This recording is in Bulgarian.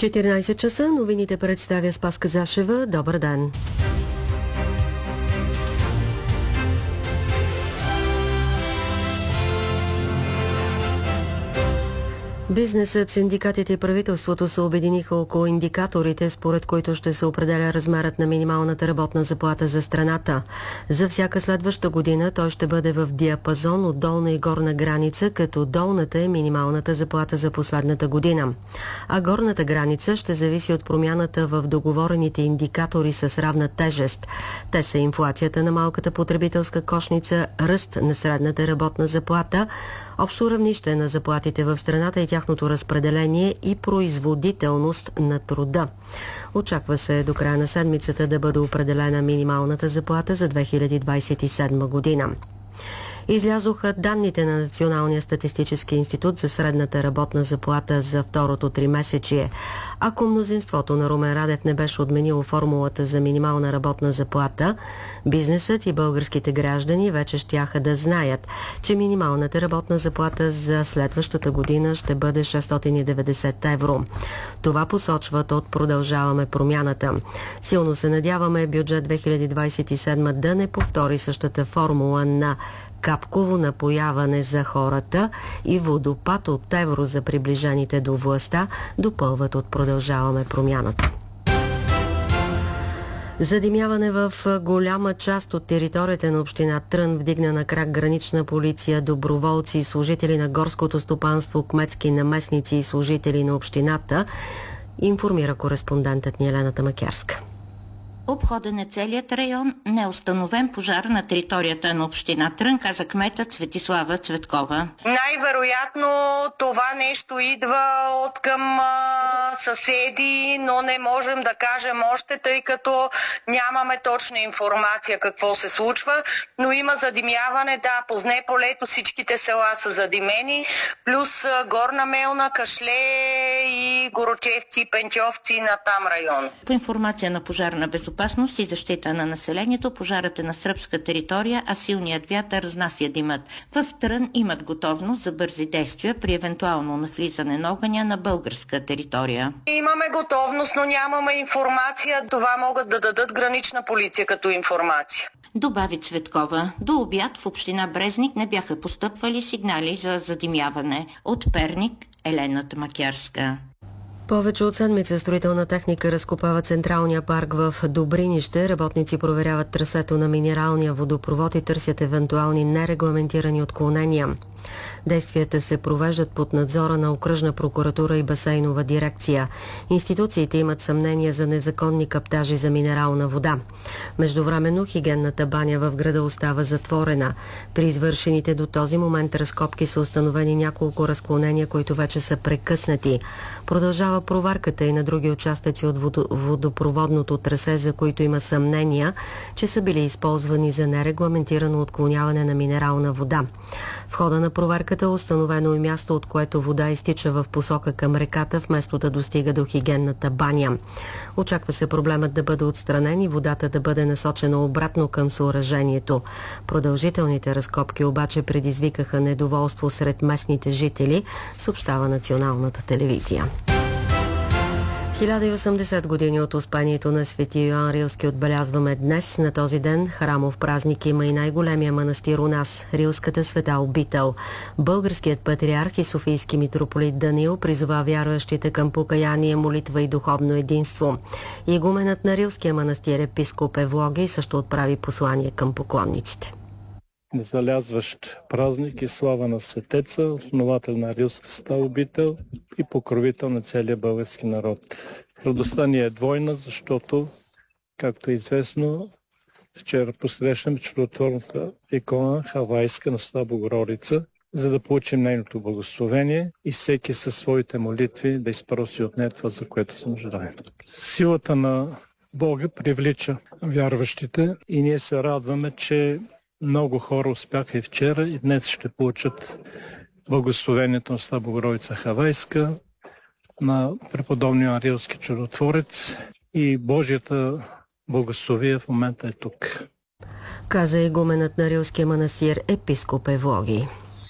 14 часа новините представя Спаска Зашева. Добър ден! Бизнесът, синдикатите и правителството се обединиха около индикаторите, според които ще се определя размерът на минималната работна заплата за страната. За всяка следваща година той ще бъде в диапазон от долна и горна граница, като долната е минималната заплата за последната година. А горната граница ще зависи от промяната в договорените индикатори с равна тежест. Те са инфлацията на малката потребителска кошница, ръст на средната работна заплата, общо равнище на заплатите в страната и тяхното разпределение и производителност на труда. Очаква се до края на седмицата да бъде определена минималната заплата за 2027 година. Излязоха данните на Националния статистически институт за средната работна заплата за второто тримесечие. Ако мнозинството на Румен Радев не беше отменило формулата за минимална работна заплата, бизнесът и българските граждани вече щяха да знаят, че минималната работна заплата за следващата година ще бъде 690 евро. Това посочват от Продължаваме промяната. Силно се надяваме бюджет 2027 да не повтори същата формула на капково напояване за хората и водопад от евро за приближените до властта, допълват от Продължаваме промяната. Задимяване в голяма част от територията на община Трън вдигна на крак гранична полиция, доброволци и служители на горското стопанство, кметски наместници и служители на общината, информира кореспондентът ни Елена Тамакерска. Обходен е целият район, не е установен пожар на територията на община Трън, каза кметът Светислава Цветкова. Най-вероятно това нещо идва от към съседи, но не можем да кажем още, тъй като нямаме точна информация какво се случва, но има задимяване, да, позне полето всичките села са задимени, плюс Горна Мелна, Кашле и Горочевци, Пенчовци на там район. По информация на пожарна безопасност и защита на населението, пожарът е на сръбска територия, а силният вятър разнася димът. В Трън имат готовност за бързи действия при евентуално навлизане на огъня на българска територия. Имаме готовност, но нямаме информация. Това могат да дадат гранична полиция като информация. Добави Цветкова. До обяд в община Брезник не бяха постъпвали сигнали за задимяване. От Перник, Елена Тамакерска. Повече от седмица строителна техника разкопава Централния парк в Добринище. Работници проверяват трасето на минералния водопровод и търсят евентуални нерегламентирани отклонения. Действията се провеждат под надзора на Окръжна прокуратура и Басейнова дирекция. Институциите имат съмнение за незаконни каптажи за минерална вода. Междувременно хигиенната баня в града остава затворена. При извършените до този момент разкопки са установени няколко разклонения, които вече са прекъснати. Продължава проверката и на други участъци от водопроводното трасе, за които има съмнения, че са били използвани за нерегламентирано отклоняване на минерална вода. В хода на проверката е установено и място, от което вода изтича в посока към реката, вместо да достига до хигиенната баня. Очаква се проблемът да бъде отстранен и водата да бъде насочена обратно към съоръжението. Продължителните разкопки обаче предизвикаха недоволство сред местните жители, съобщава Националната телевизия. 1080 години от успението на Свети Йоан Рилски отбелязваме днес. На този ден храмов празник има и най-големия манастир у нас – Рилската света обител. Българският патриарх и софийски митрополит Даниил призова вярващите към покаяние, молитва и духовно единство. Игуменът на Рилския манастир епископ Евлогий също отправи послание към поклонниците. Незалязващ празник и слава на светеца, основател на Рилска света обител и покровител на целия български народ. Радостта ни е двойна, защото, както е известно, вчера посрещнем чудотворната икона Хавайска на Света Богородица, за да получим нейното благословение и всеки със своите молитви да изпроси от нея това, за което се нуждаем. Силата на Бога привлича вярващите и ние се радваме, че много хора успяха и вчера, и днес ще получат благословението на Света Богородица Хавайска, на преподобния Рилски чудотворец, и Божията благословие в момента е тук. Каза игуменът на Рилския манастир епископ Евлогий.